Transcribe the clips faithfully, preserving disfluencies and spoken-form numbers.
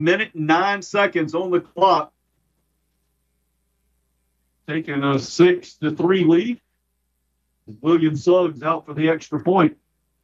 Minute and nine seconds on the clock. Taking a six to three lead. William Suggs out for the extra point.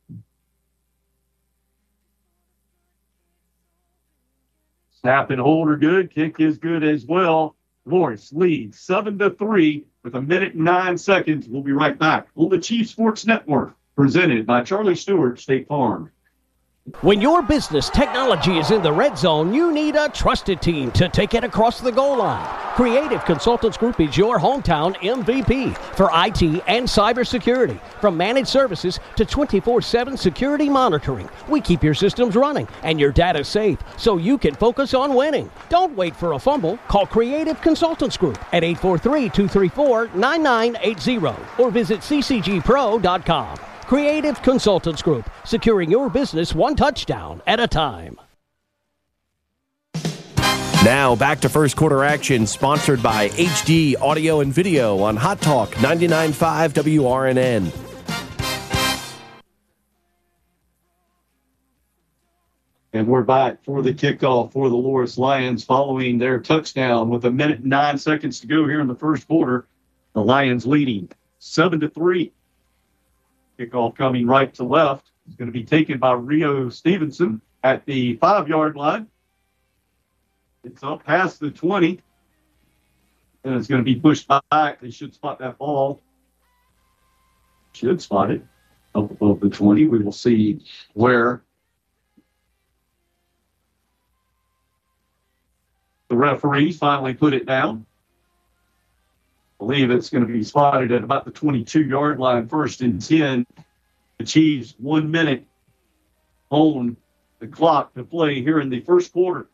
Snap and hold are good. Kick is good as well. Loris leads seven to three with a minute and nine seconds. We'll be right back on the Chief Sports Network, presented by Charlie Stewart State Farm. When your business technology is in the red zone, you need a trusted team to take it across the goal line. Creative Consultants Group is your hometown M V P for I T and cybersecurity. From managed services to twenty-four seven security monitoring, we keep your systems running and your data safe so you can focus on winning. Don't wait for a fumble. Call Creative Consultants Group at eight four three, two three four, nine nine eight zero or visit c c g pro dot com. Creative Consultants Group, securing your business one touchdown at a time. Now back to first quarter action, sponsored by H D Audio and Video on Hot Talk ninety-nine point five W R N N. And we're back for the kickoff for the Loris Lions following their touchdown with a minute and nine seconds to go here in the first quarter. The Lions leading seven to three. Kickoff coming right to left. It's going to be taken by Rio Stevenson at the five-yard line. It's up past the twenty. And it's going to be pushed back. They should spot that ball. Should spot it up above the twenty. We will see where. The referees finally put it down. I believe it's going to be spotted at about the twenty-two-yard line, first and ten. The Chiefs, one minute on the clock to play here in the first quarter.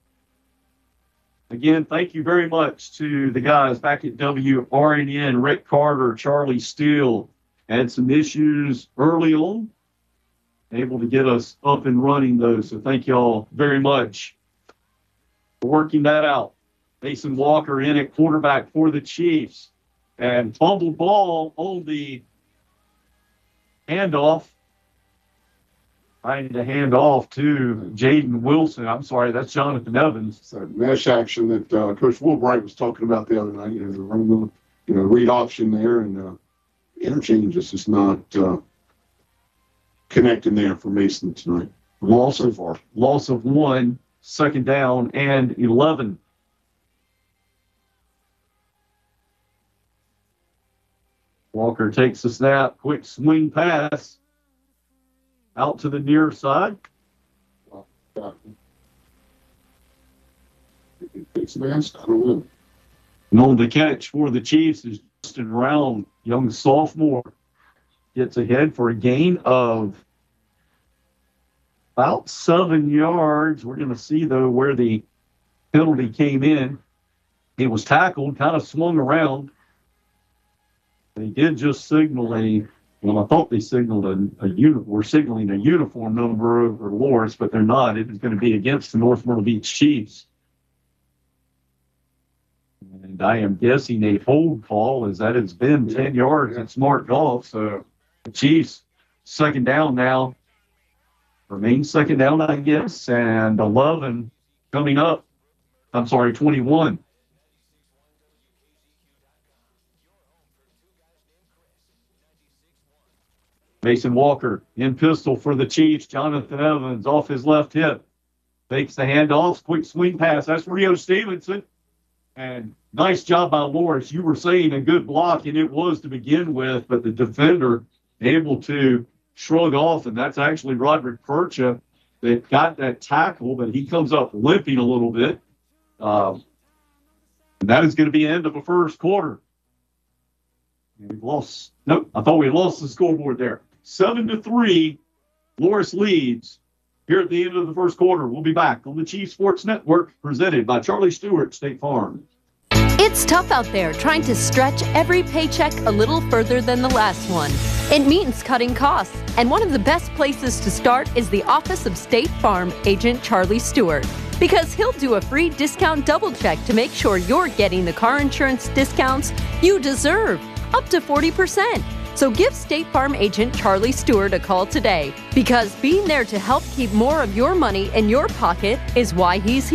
Again, thank you very much to the guys back at W R N N, Rick Carter, Charlie Steele. Had some issues early on, able to get us up and running, though, so thank you all very much for working that out. Mason Walker in at quarterback for the Chiefs. And fumbled ball on the handoff. Trying to hand off to Jaden Wilson. I'm sorry, that's Jonathan Evans. So mesh action that uh, Coach Woolbright was talking about the other night. You know, the run, you know, read option there and uh, interchange is just not uh, connecting there for Mason tonight. Loss so far. Loss of one, second down and eleven. Walker takes the snap, quick swing pass out to the near side. And on the catch for the Chiefs is Justin Round, young sophomore. Gets ahead for a gain of about seven yards. We're going to see, though, where the penalty came in. He was tackled, kind of swung around. They did just signal a, well, I thought they signaled a, a unit, were signaling a uniform number over Loris, but they're not. It is going to be against the North Myrtle Beach Chiefs. And I am guessing a hold call, as that has been ten yards. It's marked off. So the Chiefs, second down now. Remains second down, I guess, and eleven coming up. I'm sorry, twenty-one. Mason Walker in pistol for the Chiefs. Jonathan Evans off his left hip. Fakes the handoff. Quick swing pass. That's Rio Stevenson. And nice job by Loris. You were saying a good block, and it was to begin with, but the defender able to shrug off, and that's actually Roderick Percha that got that tackle, but he comes up limping a little bit. Um, and that is going to be the end of the first quarter. And we've lost. Nope, I thought we had lost the scoreboard there. Seven to three, Loris leads here at the end of the first quarter. We'll be back on the Chief Sports Network, presented by Charlie Stewart State Farm. It's tough out there trying to stretch every paycheck a little further than the last one. It means cutting costs, and one of the best places to start is the Office of State Farm Agent Charlie Stewart, because he'll do a free discount double check to make sure you're getting the car insurance discounts you deserve, up to forty percent. So give State Farm agent Charlie Stewart a call today, because being there to help keep more of your money in your pocket is why he's here.